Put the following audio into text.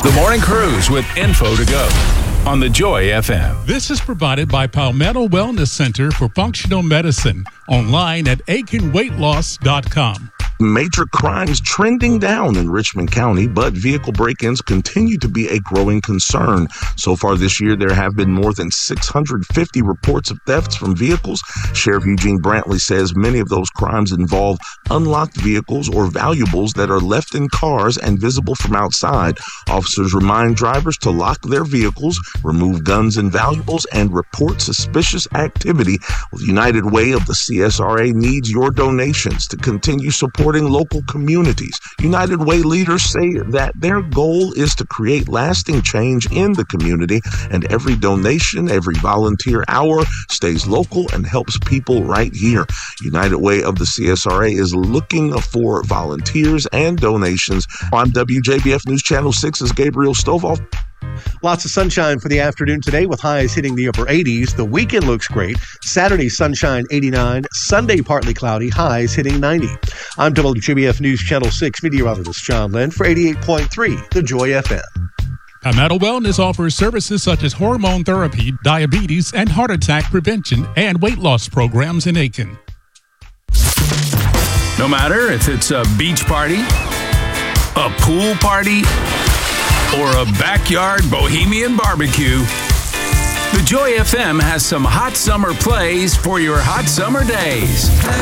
The Morning Cruise with info to go on the Joy FM. This is provided by Palmetto Wellness Center for Functional Medicine, online at aikenweightloss.com. Major crimes trending down in Richmond County, but vehicle break-ins continue to be a growing concern. So far this year, there have been more than 650 reports of thefts from vehicles. Sheriff Eugene Brantley says many of those crimes involve unlocked vehicles or valuables that are left in cars and visible from outside. Officers remind drivers to lock their vehicles, remove guns and valuables, and report suspicious activity. The United Way of the CSRA needs your donations to continue supporting local communities. United Way leaders say that their goal is to create lasting change in the community, and every donation, every volunteer hour stays local and helps people right here. United Way of the CSRA is looking for volunteers and donations. I'm WJBF News Channel 6's Gabriel Stovall. Lots of sunshine for the afternoon today with highs hitting the upper 80s. The weekend looks great. Saturday, sunshine 89. Sunday, partly cloudy. Highs hitting 90. I'm WJBF News Channel 6 meteorologist John Lynn for 88.3 The Joy FM. Palmetto Wellness offers services such as hormone therapy, diabetes, and heart attack prevention and weight loss programs in Aiken. No matter if it's a beach party, a pool party, or a backyard bohemian barbecue, the Joy FM has some hot summer plays for your hot summer days.